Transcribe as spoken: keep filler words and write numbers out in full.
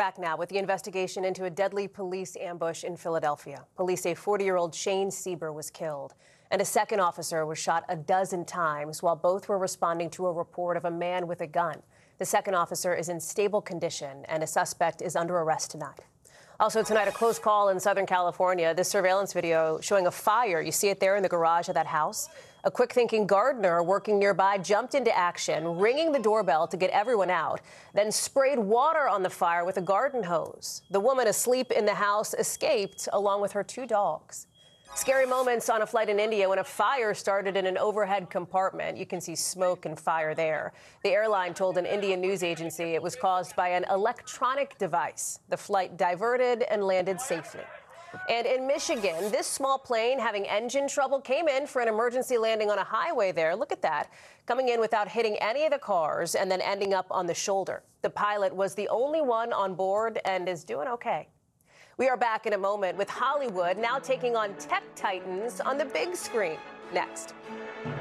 Back now with the investigation into a deadly police ambush in Philadelphia. Police say forty-year-old Shane Sieber was killed, and a second officer was shot a dozen times while both were responding to a report of a man with a gun. The second officer is in stable condition, and a suspect is under arrest tonight. Also tonight, a close call in Southern California. This surveillance video showing a fire. You see it there in the garage of that house. A quick-thinking gardener working nearby jumped into action, ringing the doorbell to get everyone out, then sprayed water on the fire with a garden hose. The woman asleep in the house escaped along with her two dogs. Scary moments on a flight in India when a fire started in an overhead compartment. You can see smoke and fire there. The airline told an Indian news agency it was caused by an electronic device. The flight diverted and landed safely. And in Michigan, this small plane having engine trouble came in for an emergency landing on a highway there. Look at that, coming in without hitting any of the cars and then ending up on the shoulder. The pilot was the only one on board and is doing okay. We are back in a moment with Hollywood now taking on tech titans on the big screen. Next.